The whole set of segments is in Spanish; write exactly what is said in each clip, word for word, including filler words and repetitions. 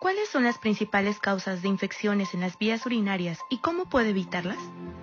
¿cuáles son las principales causas de infecciones en las vías urinarias y cómo puede evitarlas?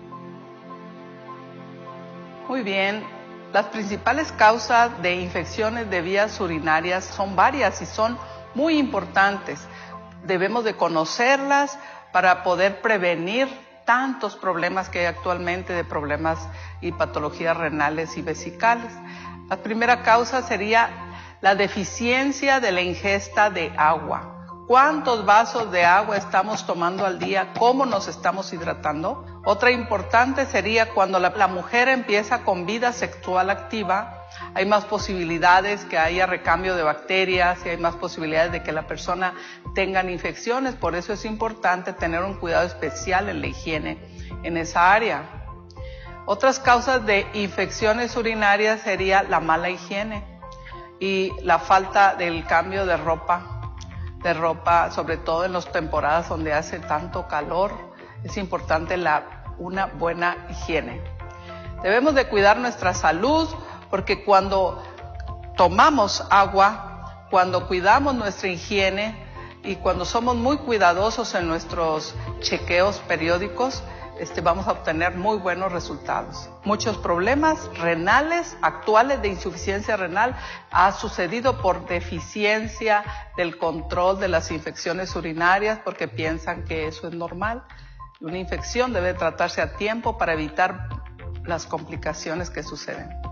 Muy bien, las principales causas de infecciones de vías urinarias son varias y son muy importantes. Debemos de conocerlas para poder prevenir tantos problemas que hay actualmente de problemas y patologías renales y vesicales. La primera causa sería la deficiencia de la ingesta de agua. ¿Cuántos vasos de agua estamos tomando al día? ¿Cómo nos estamos hidratando? Otra importante sería cuando la, la mujer empieza con vida sexual activa, hay más posibilidades que haya recambio de bacterias y hay más posibilidades de que la persona tenga infecciones. Por eso es importante tener un cuidado especial en la higiene en esa área. Otras causas de infecciones urinarias sería la mala higiene y la falta del cambio de ropa. de ropa, sobre todo en las temporadas donde hace tanto calor, es importante la, una buena higiene. Debemos de cuidar nuestra salud porque cuando tomamos agua, cuando cuidamos nuestra higiene y cuando somos muy cuidadosos en nuestros chequeos periódicos, Este, vamos a obtener muy buenos resultados. Muchos problemas renales actuales de insuficiencia renal ha sucedido por deficiencia del control de las infecciones urinarias porque piensan que eso es normal. Una infección debe tratarse a tiempo para evitar las complicaciones que suceden.